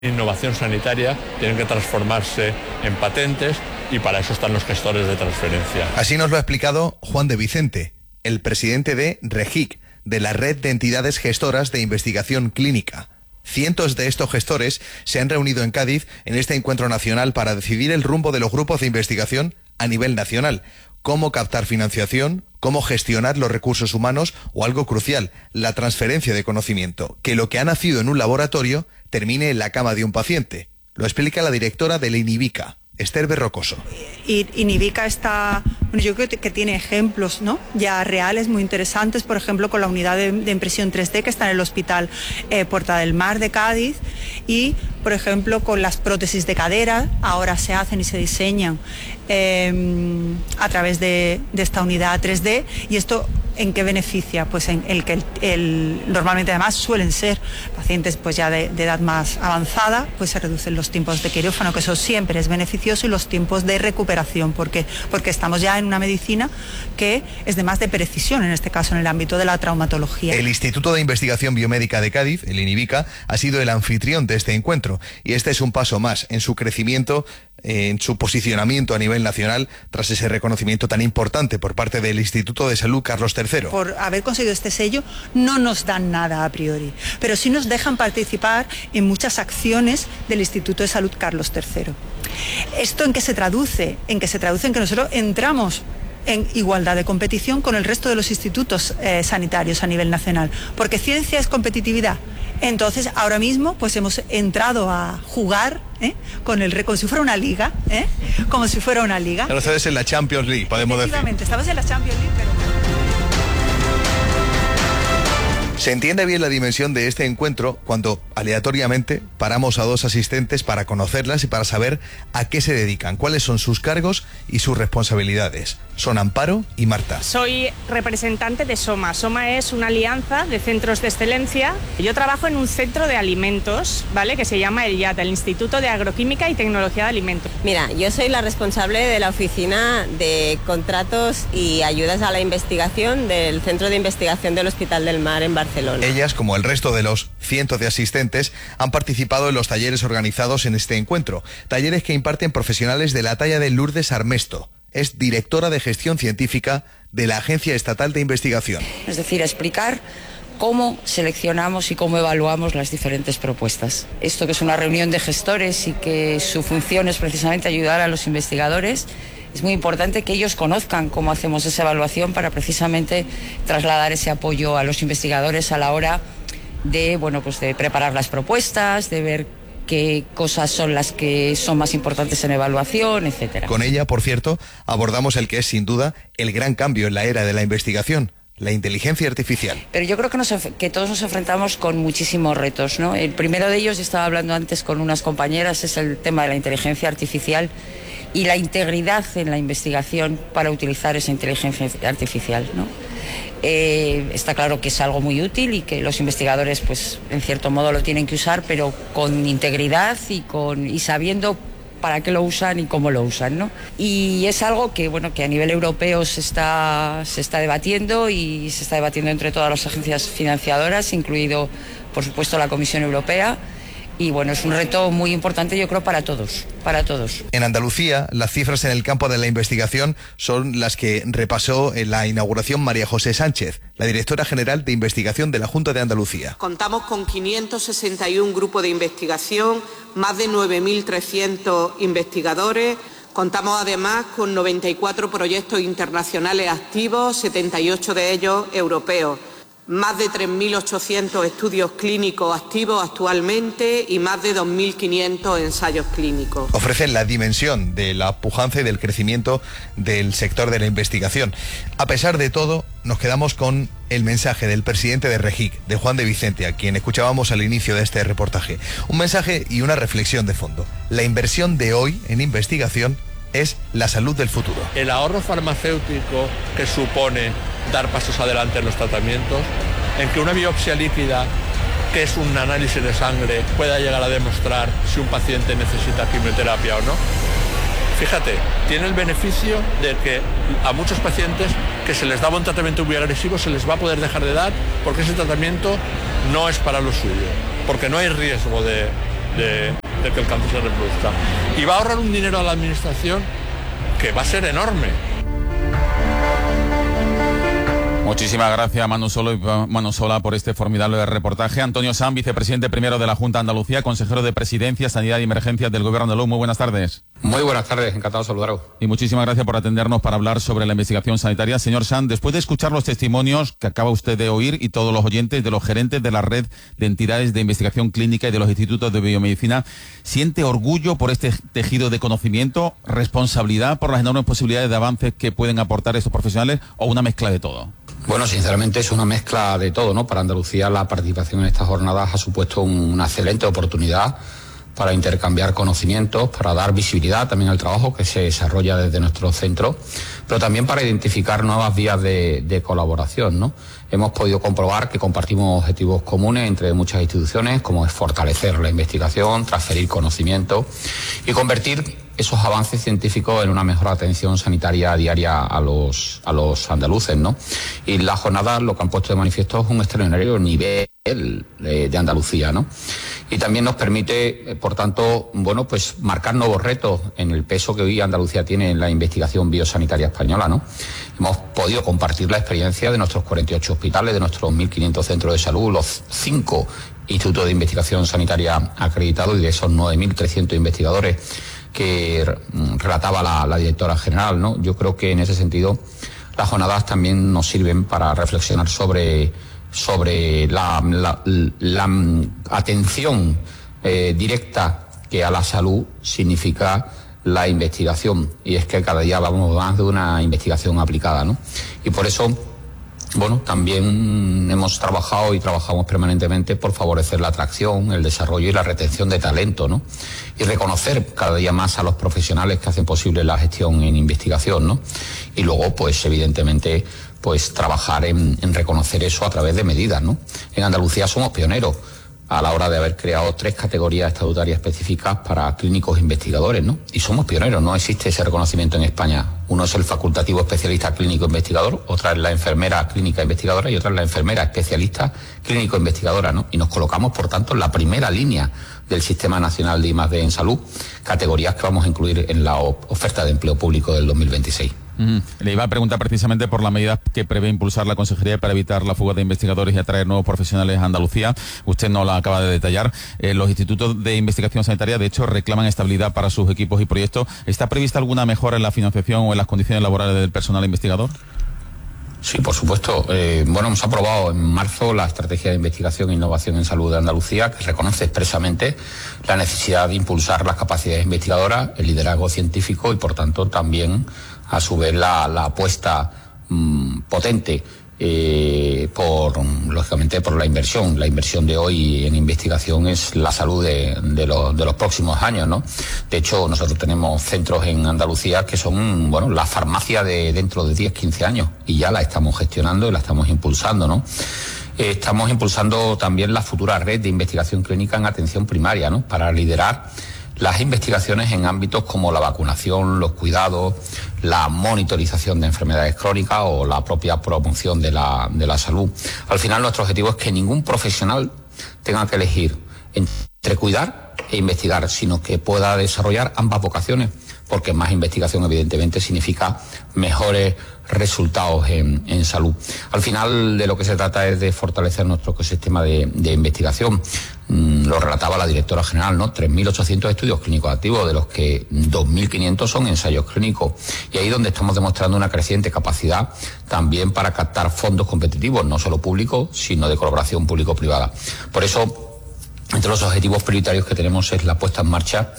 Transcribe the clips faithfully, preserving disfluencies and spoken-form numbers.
Innovación sanitaria tienen que transformarse en patentes y para eso están los gestores de transferencia. Así nos lo ha explicado Juan de Vicente, el presidente de REGIC, de la Red de Entidades Gestoras de Investigación Clínica. Cientos de estos gestores se han reunido en Cádiz en este encuentro nacional para decidir el rumbo de los grupos de investigación a nivel nacional, cómo captar financiación, cómo gestionar los recursos humanos o algo crucial, la transferencia de conocimiento, que lo que ha nacido en un laboratorio termine en la cama de un paciente. Lo explica la directora del INIVICA, Esther Berrocoso. Y INIVICA está, bueno, yo creo que tiene ejemplos, ¿no?, ya reales muy interesantes, por ejemplo, con la unidad de, de impresión tres D que está en el Hospital eh, Puerta del Mar de Cádiz, y, por ejemplo, con las prótesis de cadera, ahora se hacen y se diseñan eh, a través de, de esta unidad tres D, y esto ¿en qué beneficia? Pues en el que el, el, normalmente además suelen ser pacientes pues ya de, de edad más avanzada, pues se reducen los tiempos de quirófano, que eso siempre es beneficioso, y los tiempos de recuperación, porque porque estamos ya en una medicina que es de más de precisión, en este caso en el ámbito de la traumatología. El Instituto de Investigación Biomédica de Cádiz, el INIVICA, ha sido el anfitrión de este encuentro, y este es un paso más en su crecimiento, en su posicionamiento a nivel nacional, tras ese reconocimiento tan importante por parte del Instituto de Salud Carlos tercero. Por haber conseguido este sello no nos dan nada a priori, pero sí nos dejan participar en muchas acciones del Instituto de Salud Carlos tercero. ¿Esto en qué se traduce? En que se traduce en que nosotros entramos en igualdad de competición con el resto de los institutos eh, sanitarios a nivel nacional, porque ciencia es competitividad. Entonces, ahora mismo, pues hemos entrado a jugar ¿eh? con el como si fuera una liga, ¿eh? como si fuera una liga. Pero ustedes en la Champions League, podemos decir. Efectivamente, estamos en la Champions League, pero... Se entiende bien la dimensión de este encuentro cuando aleatoriamente paramos a dos asistentes para conocerlas y para saber a qué se dedican, cuáles son sus cargos y sus responsabilidades. Son Amparo y Marta. Soy representante de SOMA. SOMA es una alianza de centros de excelencia. Yo trabajo en un centro de alimentos, ¿vale?, que se llama el IATA, el Instituto de Agroquímica y Tecnología de Alimentos. Mira, yo soy la responsable de la oficina de contratos y ayudas a la investigación del Centro de Investigación del Hospital del Mar en Barcelona. Ellas, como el resto de los cientos de asistentes, han participado en los talleres organizados en este encuentro. Talleres que imparten profesionales de la talla de Lourdes Armesto. Es directora de gestión científica de la Agencia Estatal de Investigación. Es decir, explicar cómo seleccionamos y cómo evaluamos las diferentes propuestas. Esto que es una reunión de gestores y que su función es precisamente ayudar a los investigadores, es muy importante que ellos conozcan cómo hacemos esa evaluación para precisamente trasladar ese apoyo a los investigadores a la hora de, bueno, pues de preparar las propuestas, de ver qué cosas son las que son más importantes en evaluación, etcétera. Con ella, por cierto, abordamos el que es sin duda el gran cambio en la era de la investigación, la inteligencia artificial. Pero yo creo que, nos, que todos nos enfrentamos con muchísimos retos, ¿no? El primero de ellos, yo estaba hablando antes con unas compañeras, es el tema de la inteligencia artificial y la integridad en la investigación para utilizar esa inteligencia artificial, ¿no? Eh, está claro que es algo muy útil y que los investigadores, pues, en cierto modo lo tienen que usar, pero con integridad y con y sabiendo para qué lo usan y cómo lo usan, ¿no? Y es algo que, bueno, que a nivel europeo se está se está debatiendo y se está debatiendo entre todas las agencias financiadoras, incluido, por supuesto, la Comisión Europea. Y bueno, es un reto muy importante, yo creo, para todos, para todos. En Andalucía, las cifras en el campo de la investigación son las que repasó en la inauguración María José Sánchez, la directora general de investigación de la Junta de Andalucía. Contamos con quinientos sesenta y uno grupos de investigación, más de nueve mil trescientos investigadores. Contamos además con noventa y cuatro proyectos internacionales activos, setenta y ocho de ellos europeos. Más de tres mil ochocientos estudios clínicos activos actualmente y más de dos mil quinientos ensayos clínicos. Ofrecen la dimensión de la pujanza y del crecimiento del sector de la investigación. A pesar de todo, nos quedamos con el mensaje del presidente de REGIC, de Juan de Vicente, a quien escuchábamos al inicio de este reportaje. Un mensaje y una reflexión de fondo. La inversión de hoy en investigación es la salud del futuro. El ahorro farmacéutico que supone dar pasos adelante en los tratamientos, en que una biopsia líquida, que es un análisis de sangre, pueda llegar a demostrar si un paciente necesita quimioterapia o no. Fíjate, tiene el beneficio de que a muchos pacientes que se les daba un tratamiento muy agresivo se les va a poder dejar de dar porque ese tratamiento no es para lo suyo, porque no hay riesgo de, de, de que el cáncer se reproduzca. Y va a ahorrar un dinero a la administración que va a ser enorme. Muchísimas gracias, Manu Solo y Manu Sola, por este formidable reportaje. Antonio Sanz, vicepresidente primero de la Junta de Andalucía, consejero de Presidencia, Sanidad y Emergencias del Gobierno andaluz. Muy buenas tardes. Muy buenas tardes, encantado de saludaros. Y muchísimas gracias por atendernos para hablar sobre la investigación sanitaria. Señor Sanz, después de escuchar los testimonios que acaba usted de oír y todos los oyentes de los gerentes de la red de entidades de investigación clínica y de los institutos de biomedicina, ¿siente orgullo por este tejido de conocimiento, responsabilidad por las enormes posibilidades de avances que pueden aportar estos profesionales o una mezcla de todo? Bueno, sinceramente es una mezcla de todo, ¿no? Para Andalucía la participación en estas jornadas ha supuesto una excelente oportunidad para intercambiar conocimientos, para dar visibilidad también al trabajo que se desarrolla desde nuestro centro, pero también para identificar nuevas vías de, de colaboración, ¿no? Hemos podido comprobar que compartimos objetivos comunes entre muchas instituciones, como es fortalecer la investigación, transferir conocimiento y convertir esos avances científicos en una mejor atención sanitaria diaria a los, a los andaluces, ¿no? Y las jornadas lo que han puesto de manifiesto es un extraordinario nivel de, de Andalucía, ¿no? Y también nos permite, por tanto, bueno, pues marcar nuevos retos en el peso que hoy Andalucía tiene en la investigación biosanitaria española, ¿no? Hemos podido compartir la experiencia de nuestros cuarenta y ocho hospitales, de nuestros mil quinientos centros de salud, los cinco institutos de investigación sanitaria acreditados y de esos nueve mil trescientos investigadores que relataba la, la directora general, ¿no? Yo creo que en ese sentido las jornadas también nos sirven para reflexionar sobre, sobre la, la, la atención eh, directa que a la salud significa la investigación, y es que cada día vamos más de una investigación aplicada, ¿no? Y por eso, bueno, también hemos trabajado y trabajamos permanentemente por favorecer la atracción, el desarrollo y la retención de talento, ¿no? Y reconocer cada día más a los profesionales que hacen posible la gestión en investigación, ¿no? Y luego, pues, evidentemente, pues trabajar en, en reconocer eso a través de medidas, ¿no? En Andalucía somos pioneros a la hora de haber creado tres categorías estatutarias específicas para clínicos investigadores, ¿no? Y somos pioneros, no existe ese reconocimiento en España. Uno es el facultativo especialista clínico investigador, otra es la enfermera clínica investigadora y otra es la enfermera especialista clínico investigadora, ¿no? Y nos colocamos, por tanto, en la primera línea del Sistema Nacional de I más D en Salud, categorías que vamos a incluir en la oferta de empleo público del dos mil veintiséis. Uh-huh. Le iba a preguntar precisamente por las medidas que prevé impulsar la Consejería para evitar la fuga de investigadores y atraer nuevos profesionales a Andalucía. Usted no la acaba de detallar. Eh, los institutos de investigación sanitaria, de hecho, reclaman estabilidad para sus equipos y proyectos. ¿Está prevista alguna mejora en la financiación o en las condiciones laborales del personal investigador? Sí, por supuesto. Eh, bueno, hemos aprobado en marzo la Estrategia de Investigación e Innovación en Salud de Andalucía, que reconoce expresamente la necesidad de impulsar las capacidades investigadoras, el liderazgo científico y, por tanto, también, a su vez, la, la apuesta mmm, potente eh, por, lógicamente, por la inversión. La inversión de hoy en investigación es la salud de, de, los, de los próximos años, ¿no? De hecho, nosotros tenemos centros en Andalucía que son, bueno, la farmacia de dentro de diez, quince años, y ya la estamos gestionando y la estamos impulsando, ¿no? Eh, estamos impulsando también la futura red de investigación clínica en atención primaria, ¿no? Para liderar las investigaciones en ámbitos como la vacunación, los cuidados, la monitorización de enfermedades crónicas o la propia promoción de la, de la salud. Al final, nuestro objetivo es que ningún profesional tenga que elegir entre cuidar e investigar, sino que pueda desarrollar ambas vocaciones, porque más investigación, evidentemente, significa mejores resultados en, en salud. Al final, de lo que se trata es de fortalecer nuestro ecosistema de, de investigación. Mm, lo relataba la directora general, ¿no? tres mil ochocientos estudios clínicos activos, de los que dos mil quinientos son ensayos clínicos. Y ahí donde estamos demostrando una creciente capacidad también para captar fondos competitivos, no solo públicos, sino de colaboración público-privada. Por eso, entre los objetivos prioritarios que tenemos es la puesta en marcha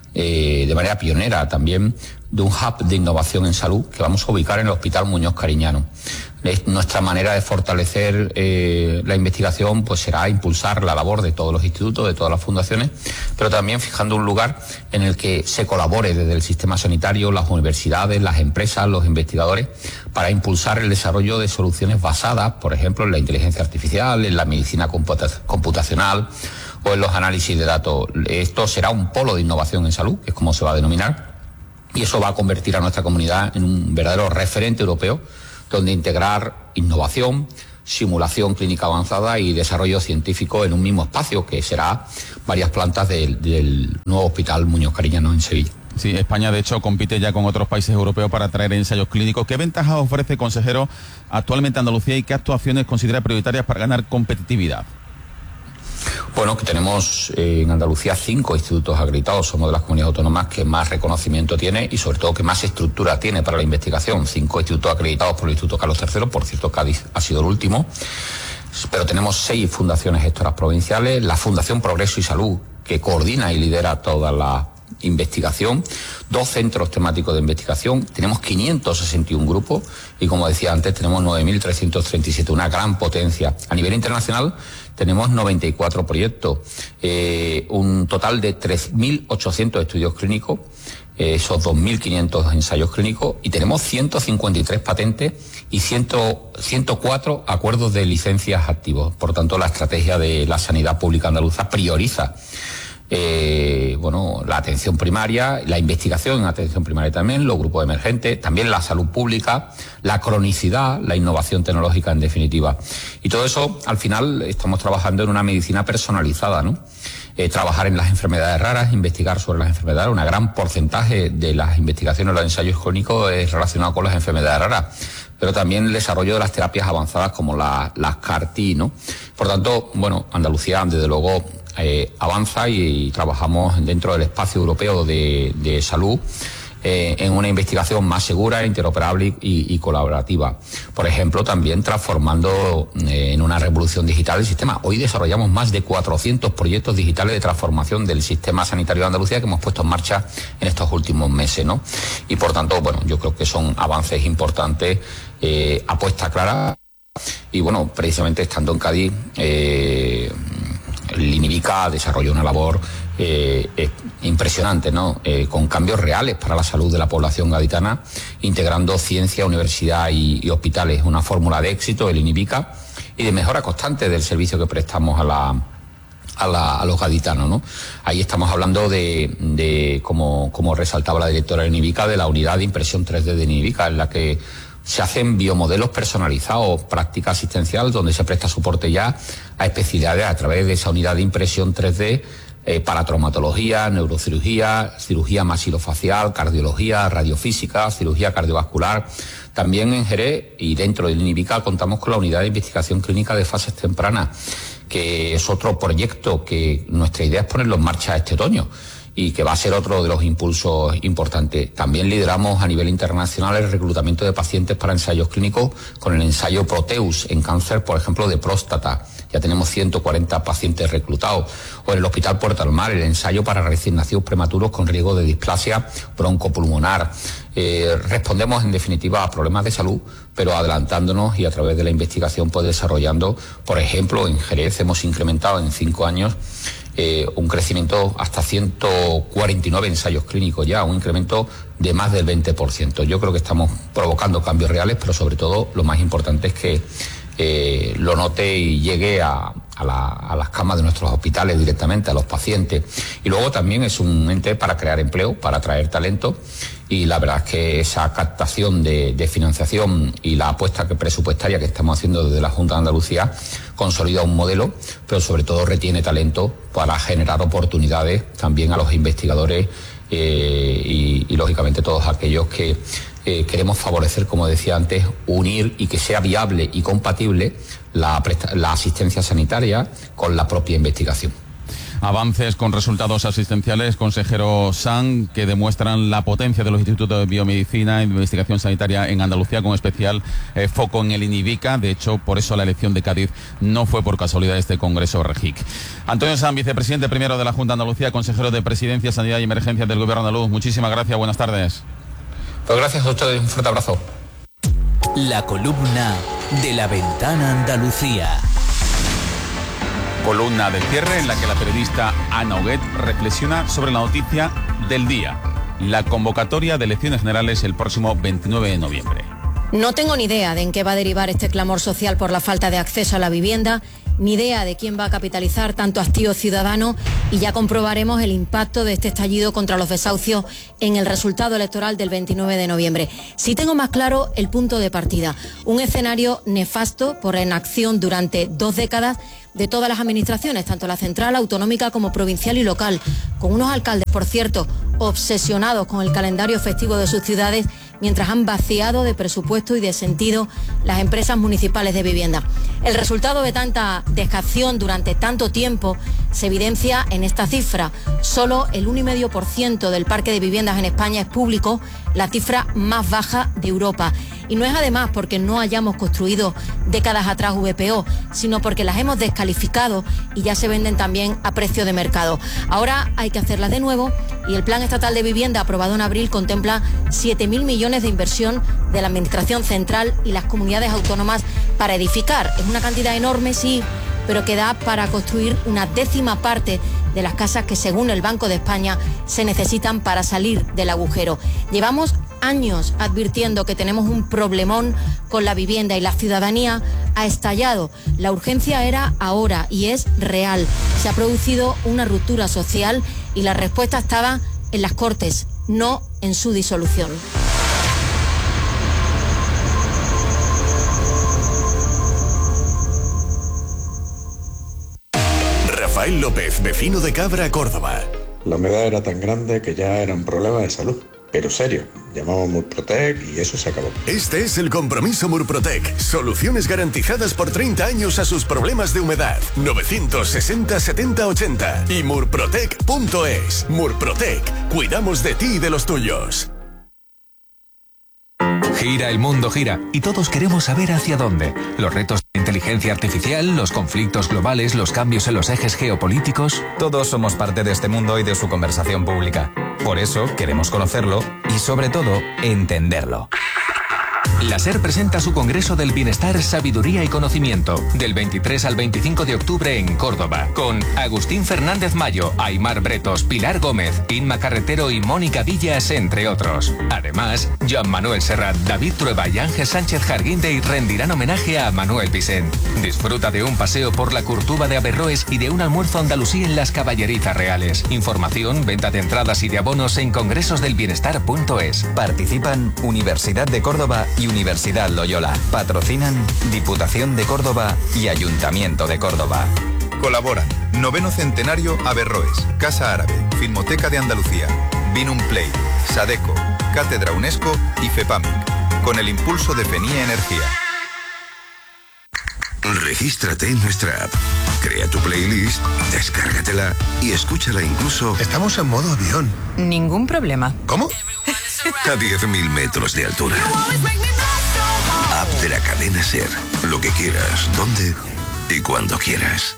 Eh, de manera pionera también de un hub de innovación en salud que vamos a ubicar en el Hospital Muñoz Cariñano. Es nuestra manera de fortalecer eh, la investigación, pues será impulsar la labor de todos los institutos, de todas las fundaciones, pero también fijando un lugar en el que se colabore desde el sistema sanitario, las universidades, las empresas, los investigadores, para impulsar el desarrollo de soluciones basadas, por ejemplo, en la inteligencia artificial, en la medicina computa- computacional, o en los análisis de datos. Esto será un polo de innovación en salud, que es como se va a denominar, y eso va a convertir a nuestra comunidad en un verdadero referente europeo, donde integrar innovación, simulación clínica avanzada y desarrollo científico en un mismo espacio, que será varias plantas del, del nuevo Hospital Muñoz Cariñano en Sevilla. Sí, España de hecho compite ya con otros países europeos para traer ensayos clínicos. ¿Qué ventajas ofrece, consejero, actualmente Andalucía y qué actuaciones considera prioritarias para ganar competitividad? Bueno, que tenemos eh, en Andalucía cinco institutos acreditados, somos de las comunidades autónomas que más reconocimiento tiene y sobre todo que más estructura tiene para la investigación. Cinco institutos acreditados por el Instituto Carlos tercero, por cierto Cádiz ha sido el último, pero tenemos seis fundaciones gestoras provinciales, la Fundación Progreso y Salud, que coordina y lidera toda la investigación, dos centros temáticos de investigación, tenemos quinientos sesenta y uno grupos y, como decía antes, tenemos nueve mil trescientos treinta y siete, una gran potencia. A nivel internacional tenemos noventa y cuatro proyectos, eh, un total de tres mil ochocientos estudios clínicos, eh, esos dos mil quinientos ensayos clínicos, y tenemos ciento cincuenta y tres patentes y ciento cuatro acuerdos de licencias activos. Por tanto, la estrategia de la sanidad pública andaluza prioriza Eh, bueno, la atención primaria, la investigación en atención primaria también, los grupos emergentes, también la salud pública, la cronicidad, la innovación tecnológica en definitiva. Y todo eso, al final, estamos trabajando en una medicina personalizada, ¿no? Eh, trabajar en las enfermedades raras, investigar sobre las enfermedades. Un gran porcentaje de las investigaciones, los ensayos clínicos es relacionado con las enfermedades raras, pero también el desarrollo de las terapias avanzadas como la, las C A R T, ¿no? Por tanto, bueno, Andalucía, desde luego, Eh, avanza y, y trabajamos dentro del espacio europeo de, de salud eh, en una investigación más segura, interoperable y, y colaborativa. Por ejemplo, también transformando eh, en una revolución digital el sistema. Hoy desarrollamos más de cuatrocientos proyectos digitales de transformación del sistema sanitario de Andalucía que hemos puesto en marcha en estos últimos meses, ¿no? Y por tanto, bueno, yo creo que son avances importantes, eh, apuesta clara. Y bueno, precisamente estando en Cádiz, eh, el INIVICA desarrolló una labor eh, eh, impresionante, ¿no? Eh, con cambios reales para la salud de la población gaditana, integrando ciencia, universidad y, y hospitales. Una fórmula de éxito, el INIVICA, y de mejora constante del servicio que prestamos a la A, la, a los gaditanos, ¿no? Ahí estamos hablando de, de como, como resaltaba la directora de INIVICA, de la unidad de impresión tres D de INIVICA, en la que se hacen biomodelos personalizados, práctica asistencial, donde se presta soporte ya a especialidades a través de esa unidad de impresión tres D eh, para traumatología, neurocirugía, cirugía maxilofacial, cardiología, radiofísica, cirugía cardiovascular. También en Jerez y dentro del INIVICA contamos con la unidad de investigación clínica de fases tempranas, que es otro proyecto que nuestra idea es ponerlo en marcha este otoño y que va a ser otro de los impulsos importantes. También lideramos a nivel internacional el reclutamiento de pacientes para ensayos clínicos con el ensayo Proteus en cáncer, por ejemplo, de próstata. Ya tenemos ciento cuarenta pacientes reclutados. O en el Hospital Puerta del Mar, el ensayo para recién nacidos prematuros con riesgo de displasia broncopulmonar. Eh, respondemos en definitiva a problemas de salud, pero adelantándonos y a través de la investigación pues desarrollando, por ejemplo, en Jerez hemos incrementado en cinco años Eh, un crecimiento hasta ciento cuarenta y nueve ensayos clínicos ya, un incremento de más del veinte por ciento. Yo creo que estamos provocando cambios reales, pero sobre todo lo más importante es que eh, lo note y llegue a, a, la, a las camas de nuestros hospitales directamente, a los pacientes. Y luego también es un ente para crear empleo, para atraer talento, y la verdad es que esa captación de, de financiación y la apuesta que presupuestaria que estamos haciendo desde la Junta de Andalucía consolida un modelo, pero sobre todo retiene talento para generar oportunidades también a los investigadores eh, y, y lógicamente todos aquellos que eh, queremos favorecer, como decía antes, unir y que sea viable y compatible la, la asistencia sanitaria con la propia investigación. Avances con resultados asistenciales, consejero Sanz, que demuestran la potencia de los institutos de biomedicina y de investigación sanitaria en Andalucía, con especial eh, foco en el INIVICA. De hecho, por eso la elección de Cádiz no fue por casualidad este Congreso REGIC. Antonio Sanz, vicepresidente primero de la Junta de Andalucía, consejero de Presidencia, Sanidad y Emergencias del Gobierno andaluz. Muchísimas gracias, buenas tardes. Pues gracias a ustedes, un fuerte abrazo. La columna de La Ventana Andalucía. Columna de cierre en la que la periodista Ana Huguet reflexiona sobre la noticia del día, la convocatoria de elecciones generales el próximo veintinueve de noviembre. No tengo ni idea de en qué va a derivar este clamor social por la falta de acceso a la vivienda ni idea de quién va a capitalizar tanto hastío ciudadano y ya comprobaremos el impacto de este estallido contra los desahucios en el resultado electoral del veintinueve de noviembre. Sí tengo más claro el punto de partida, un escenario nefasto por inacción durante dos décadas de todas las administraciones, tanto la central, autonómica como provincial y local, con unos alcaldes, por cierto, obsesionados con el calendario festivo de sus ciudades, mientras han vaciado de presupuesto y de sentido las empresas municipales de vivienda. El resultado de tanta dejación durante tanto tiempo se evidencia en esta cifra. Solo el uno coma cinco por ciento del parque de viviendas en España es público, la cifra más baja de Europa. Y no es además porque no hayamos construido décadas atrás V P O, sino porque las hemos descalificado y ya se venden también a precio de mercado. Ahora hay que hacerlas de nuevo y el Plan Estatal de Vivienda aprobado en abril contempla siete mil millones de inversión de la Administración Central y las comunidades autónomas para edificar. Es una cantidad enorme, sí, pero que da para construir una décima parte de las casas que, según el Banco de España, se necesitan para salir del agujero. Llevamos años advirtiendo que tenemos un problemón con la vivienda y la ciudadanía ha estallado. La urgencia era ahora y es real. Se ha producido una ruptura social y la respuesta estaba en las Cortes, no en su disolución. Rafael López, vecino de Cabra, Córdoba. La humedad era tan grande que ya era un problema de salud. Pero serio, llamamos Murprotec y eso se acabó. Este es el compromiso Murprotec. Soluciones garantizadas por treinta años a sus problemas de humedad. novecientos sesenta setenta ochenta y murprotec punto es. Murprotec. Cuidamos de ti y de los tuyos. Gira, el mundo gira, y todos queremos saber hacia dónde. Los retos de inteligencia artificial, los conflictos globales, los cambios en los ejes geopolíticos. Todos somos parte de este mundo y de su conversación pública. Por eso queremos conocerlo y, sobre todo, entenderlo. La SER presenta su Congreso del Bienestar, Sabiduría y Conocimiento del veintitrés al veinticinco de octubre en Córdoba, con Agustín Fernández Mayo, Aymar Bretos, Pilar Gómez, Inma Carretero y Mónica Villas, entre otros. Además, Joan Manuel Serrat, David Trueba y Ángel Sánchez Jarguindey rendirán homenaje a Manuel Vicent. Disfruta de un paseo por la Curtuba de Averroes y de un almuerzo andalusí en las Caballerizas Reales. Información, venta de entradas y de abonos en congresos del bienestar punto es. Participan Universidad de Córdoba y Universidad Loyola. Patrocinan Diputación de Córdoba y Ayuntamiento de Córdoba. Colaboran Noveno Centenario Averroes, Casa Árabe, Filmoteca de Andalucía, Binum Play, Sadeco, Cátedra UNESCO y FEPAMIC, con el impulso de Fenía Energía. Regístrate en nuestra app, crea tu playlist, descárgatela y escúchala incluso... Estamos en modo avión. Ningún problema. ¿Cómo? A diez mil metros de altura. App de la cadena SER. Lo que quieras, donde y cuando quieras.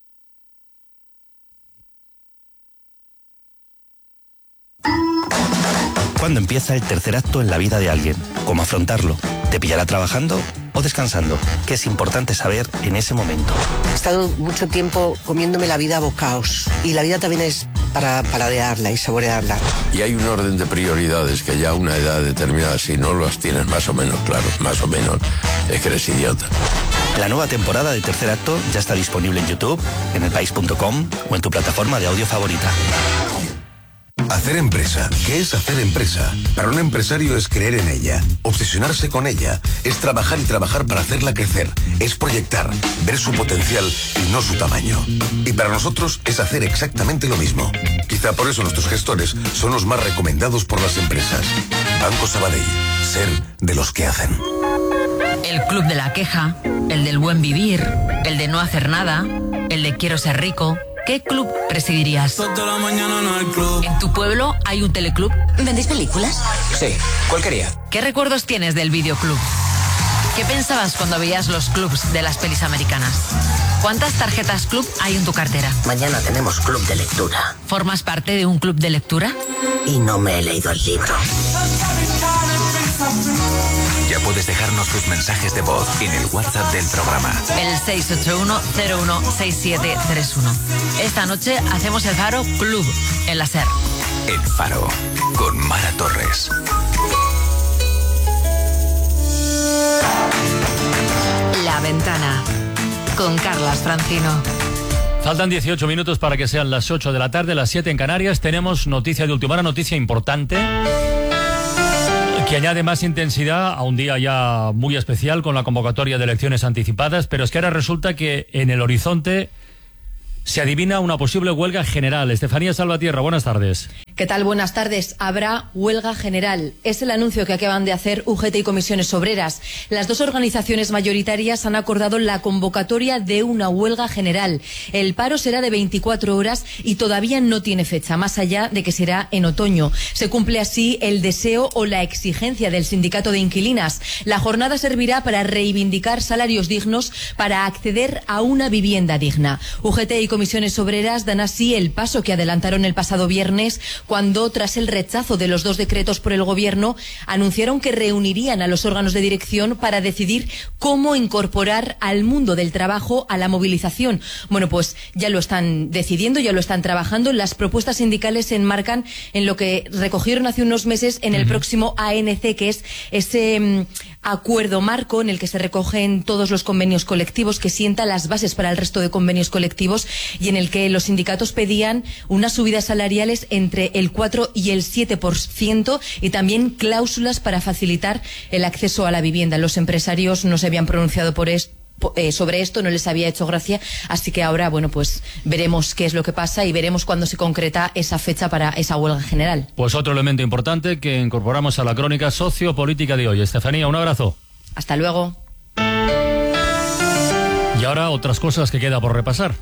¿Cuándo empieza el tercer acto en la vida de alguien? ¿Cómo afrontarlo? ¿Te pillará trabajando o descansando? ¿Qué es importante saber en ese momento? He estado mucho tiempo comiéndome la vida a bocaos. Y la vida también es para paladearla y saborearla. Y hay un orden de prioridades que ya a una edad determinada, si no las tienes más o menos claros, más o menos, es que eres idiota. La nueva temporada de Tercer Acto ya está disponible en YouTube, en el país punto com o en tu plataforma de audio favorita. Hacer empresa. ¿Qué es hacer empresa? Para un empresario es creer en ella, obsesionarse con ella, es trabajar y trabajar para hacerla crecer, es proyectar, ver su potencial y no su tamaño. Y para nosotros es hacer exactamente lo mismo. Quizá por eso nuestros gestores son los más recomendados por las empresas. Banco Sabadell, ser de los que hacen. El club de la queja, el del buen vivir, el de no hacer nada, el de quiero ser rico. ¿Qué club presidirías? ¿En tu pueblo hay un teleclub? ¿Vendéis películas? Sí, ¿cuál quería? ¿Qué recuerdos tienes del videoclub? ¿Qué pensabas cuando veías los clubs de las pelis americanas? ¿Cuántas tarjetas club hay en tu cartera? Mañana tenemos club de lectura. ¿Formas parte de un club de lectura? Y no me he leído el libro. Ya puedes dejarnos tus mensajes de voz en el WhatsApp del programa. El seis ocho uno cero uno seis siete tres uno. Esta noche hacemos el Faro Club en la SER. El Faro, con Mara Torres. La Ventana. con Carlas Francino. Faltan dieciocho minutos para que sean las ocho de la tarde, las siete en Canarias. Tenemos noticia de última hora, noticia importante, que añade más intensidad a un día ya muy especial con la convocatoria de elecciones anticipadas, pero es que ahora resulta que en el horizonte se adivina una posible huelga general. Estefanía Salvatierra, buenas tardes. ¿Qué tal? Buenas tardes. Habrá huelga general. Es el anuncio que acaban de hacer U G T y Comisiones Obreras. Las dos organizaciones mayoritarias han acordado la convocatoria de una huelga general. El paro será de veinticuatro horas y todavía no tiene fecha, más allá de que será en otoño. Se cumple así el deseo o la exigencia del sindicato de inquilinas. La jornada servirá para reivindicar salarios dignos, para acceder a una vivienda digna. U G T y Comisiones Obreras dan así el paso que adelantaron el pasado viernes, cuando, tras el rechazo de los dos decretos por el Gobierno, anunciaron que reunirían a los órganos de dirección para decidir cómo incorporar al mundo del trabajo a la movilización. Bueno, pues ya lo están decidiendo, ya lo están trabajando. Las propuestas sindicales se enmarcan en lo que recogieron hace unos meses en el uh-huh. próximo A N C, que es ese um, acuerdo marco en el que se recogen todos los convenios colectivos, que sienta las bases para el resto de convenios colectivos, y en el que los sindicatos pedían unas subidas salariales entre el cuatro y el siete por ciento y también cláusulas para facilitar el acceso a la vivienda. Los empresarios no se habían pronunciado por esto. Eh, sobre esto, no les había hecho gracia, así que ahora, bueno, pues veremos qué es lo que pasa y veremos cuándo se concreta esa fecha para esa huelga general. Pues otro elemento importante que incorporamos a la crónica sociopolítica de hoy. Estefanía, un abrazo. Hasta luego. Y ahora otras cosas que queda por repasar.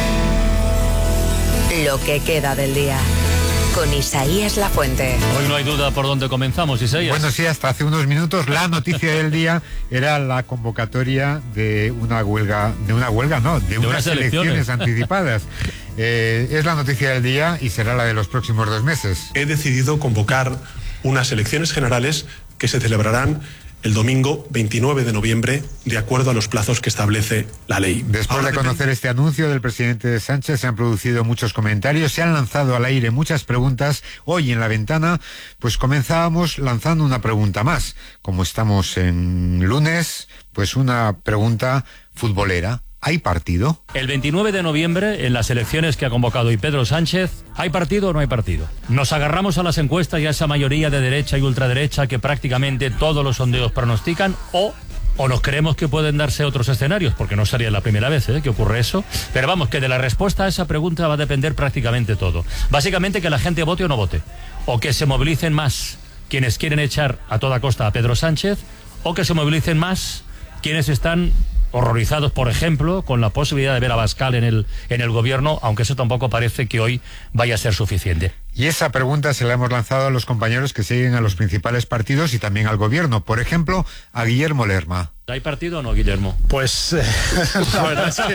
Lo que queda del día, con Isaías Lafuente. Hoy no hay duda por dónde comenzamos, Isaías. Bueno, sí, hasta hace unos minutos la noticia del día era la convocatoria de una huelga, de una huelga no, de, de unas, unas elecciones, elecciones anticipadas. Eh, es la noticia del día y será la de los próximos dos meses. He decidido convocar unas elecciones generales que se celebrarán el domingo veintinueve de noviembre, de acuerdo a los plazos que establece la ley. Después Ahora de conocer este anuncio del presidente Sánchez, se han producido muchos comentarios, se han lanzado al aire muchas preguntas. Hoy en La Ventana, pues comenzábamos lanzando una pregunta más. Como estamos en lunes, pues una pregunta futbolera. ¿Hay partido? El veintinueve de noviembre, en las elecciones que ha convocado hoy Pedro Sánchez, ¿hay partido o no hay partido? Nos agarramos a las encuestas y a esa mayoría de derecha y ultraderecha que prácticamente todos los sondeos pronostican, o, o nos creemos que pueden darse otros escenarios, porque no sería la primera vez ¿eh? que ocurre eso. Pero vamos, que de la respuesta a esa pregunta va a depender prácticamente todo. Básicamente que la gente vote o no vote, o que se movilicen más quienes quieren echar a toda costa a Pedro Sánchez, o que se movilicen más quienes están horrorizados, por ejemplo, con la posibilidad de ver a Abascal en el, en el gobierno, aunque eso tampoco parece que hoy vaya a ser suficiente. Y esa pregunta se la hemos lanzado a los compañeros que siguen a los principales partidos y también al gobierno. Por ejemplo, a Guillermo Lerma. ¿Hay partido o no, Guillermo? Pues eh, la verdad es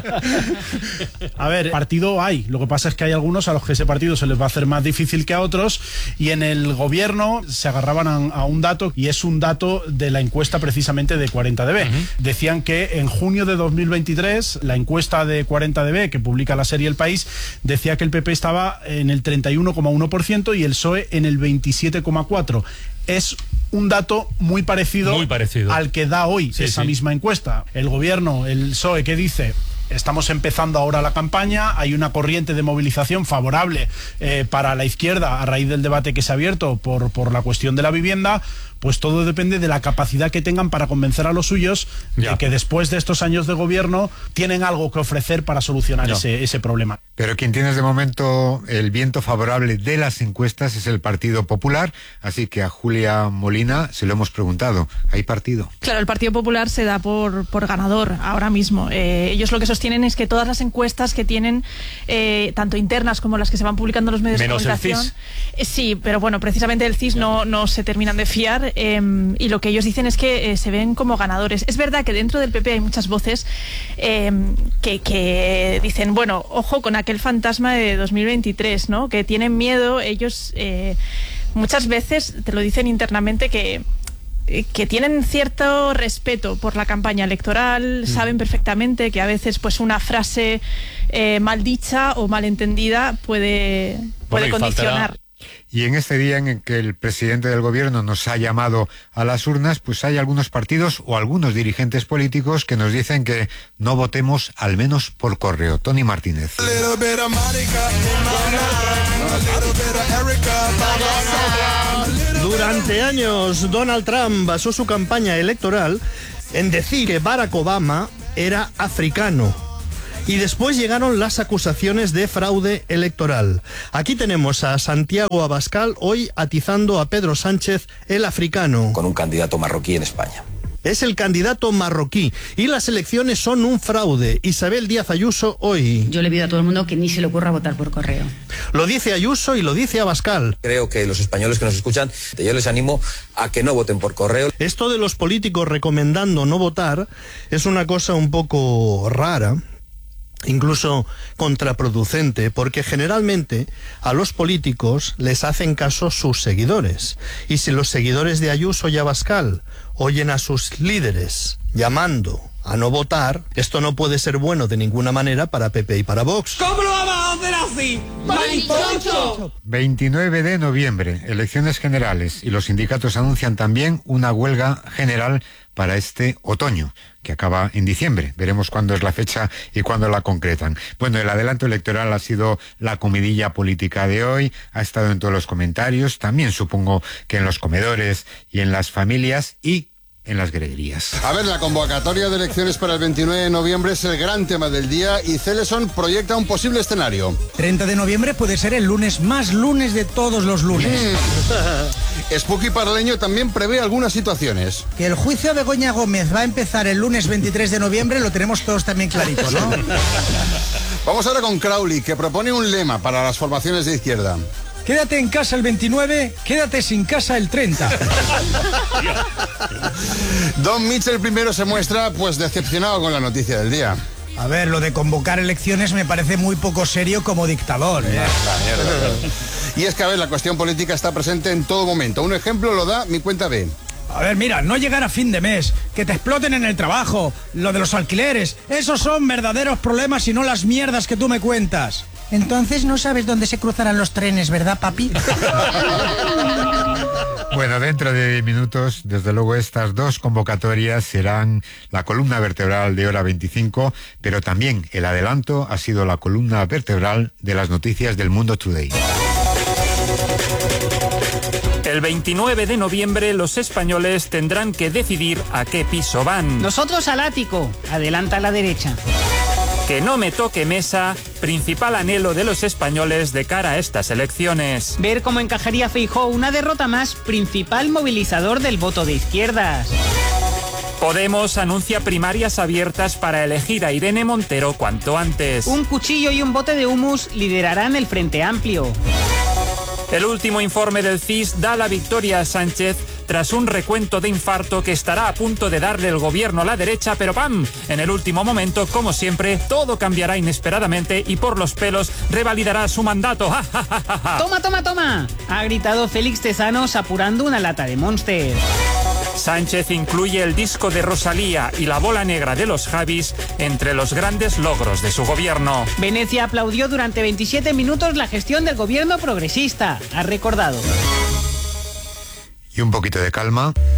que... A ver, partido hay. Lo que pasa es que hay algunos a los que ese partido se les va a hacer más difícil que a otros, y en el gobierno se agarraban a, a un dato, y es un dato de la encuesta precisamente de cuarenta D B. Uh-huh. Decían que en junio de dos mil veintitrés, la encuesta de cuarenta D B, que publica la serie El País, decía que el P P estaba en el treinta y uno coma uno por ciento y el P S O E en el veintisiete coma cuatro por ciento. Es un dato muy parecido, muy parecido al que da hoy sí, esa sí. misma encuesta. El gobierno, el P S O E, ¿qué dice? Estamos empezando ahora la campaña, hay una corriente de movilización favorable eh, para la izquierda a raíz del debate que se ha abierto por, por la cuestión de la vivienda. Pues todo depende de la capacidad que tengan para convencer a los suyos ya. de que después de estos años de gobierno tienen algo que ofrecer para solucionar ese, ese problema. Pero quien tiene de momento el viento favorable de las encuestas es el Partido Popular, así que a Julia Molina se lo hemos preguntado. ¿Hay partido? Claro, el Partido Popular se da por, por ganador ahora mismo. Eh, ellos lo que sostienen es que todas las encuestas que tienen, eh, tanto internas como las que se van publicando en los medios Menos de comunicación... el C I S. Eh, sí, pero bueno, precisamente el C I S no, no se terminan de fiar. Eh, y lo que ellos dicen es que eh, se ven como ganadores. Es verdad que dentro del P P hay muchas voces eh, que, que dicen, bueno, ojo con aquel fantasma de dos mil veintitrés, ¿no? Que tienen miedo. Ellos eh, muchas veces te lo dicen internamente que que tienen cierto respeto por la campaña electoral, mm. saben perfectamente que a veces pues una frase eh, mal dicha o mal entendida puede, puede bueno, condicionar. Faltará... Y en este día en el que el presidente del gobierno nos ha llamado a las urnas, pues hay algunos partidos o algunos dirigentes políticos que nos dicen que no votemos al menos por correo. Tony Martínez. Durante años, Donald Trump basó su campaña electoral en decir que Barack Obama era africano. Y después llegaron las acusaciones de fraude electoral. Aquí tenemos a Santiago Abascal hoy atizando a Pedro Sánchez, el africano. Con un candidato marroquí en España. Es el candidato marroquí y las elecciones son un fraude. Isabel Díaz Ayuso hoy. Yo le pido a todo el mundo que ni se le ocurra votar por correo. Lo dice Ayuso y lo dice Abascal. Creo que los españoles que nos escuchan, yo les animo a que no voten por correo. Esto de los políticos recomendando no votar es una cosa un poco rara, incluso contraproducente, porque generalmente a los políticos les hacen caso sus seguidores. Y si los seguidores de Ayuso y Abascal oyen a sus líderes llamando a no votar, esto no puede ser bueno de ninguna manera para P P y para Vox. ¿Cómo lo vamos a hacer así? ¡Marichocho! veintinueve de noviembre, elecciones generales, y los sindicatos anuncian también una huelga general para este otoño, que acaba en diciembre. Veremos cuándo es la fecha y cuándo la concretan. Bueno, el adelanto electoral ha sido la comidilla política de hoy, ha estado en todos los comentarios, también supongo que en los comedores y en las familias y en las greguerías. A ver, la convocatoria de elecciones para el veintinueve de noviembre es el gran tema del día y Celeson proyecta un posible escenario. treinta de noviembre puede ser el lunes más lunes de todos los lunes. Mm. Spooky Paraleño también prevé algunas situaciones. Que el juicio de Begoña Gómez va a empezar el lunes veintitrés de noviembre lo tenemos todos también clarito, ¿no? Vamos ahora con Crowley, que propone un lema para las formaciones de izquierda. Quédate en casa el veintinueve, quédate sin casa el treinta. Don Mitchell primero se muestra pues decepcionado con la noticia del día. A ver, lo de convocar elecciones me parece muy poco serio como dictador, ¿eh? Y es que, a ver, la cuestión política está presente en todo momento. Un ejemplo lo da mi cuenta B. A ver, mira, no llegar a fin de mes, que te exploten en el trabajo, lo de los alquileres, esos son verdaderos problemas y no las mierdas que tú me cuentas. Entonces no sabes dónde se cruzarán los trenes, ¿verdad, papi? Bueno, dentro de diez minutos, desde luego, estas dos convocatorias serán la columna vertebral de Hora veinticinco, pero también el adelanto ha sido la columna vertebral de las noticias del Mundo Today. El veintinueve de noviembre los españoles tendrán que decidir a qué piso van. Nosotros al ático, adelanta a la derecha. Que no me toque mesa, principal anhelo de los españoles de cara a estas elecciones. Ver cómo encajaría Feijóo una derrota más, principal movilizador del voto de izquierdas. Podemos anuncia primarias abiertas para elegir a Irene Montero cuanto antes. Un cuchillo y un bote de humus liderarán el Frente Amplio. El último informe del C I S da la victoria a Sánchez tras un recuento de infarto que estará a punto de darle el gobierno a la derecha, pero ¡pam! En el último momento, como siempre, todo cambiará inesperadamente y por los pelos revalidará su mandato. ¡Ja, ja, ja, ja, ja! ¡Toma, toma, toma! Ha gritado Félix Tezanos apurando una lata de Monster. Sánchez incluye el disco de Rosalía y la bola negra de los Javis entre los grandes logros de su gobierno. Venecia aplaudió durante veintisiete minutos la gestión del gobierno progresista, ha recordado. Y un poquito de calma.